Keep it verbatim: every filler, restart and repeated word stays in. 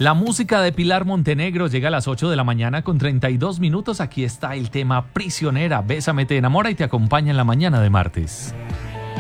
La música de Pilar Montenegro llega a las ocho de la mañana con treinta y dos minutos. Aquí está el tema Prisionera. Bésame, te enamora y te acompaña en la mañana de martes.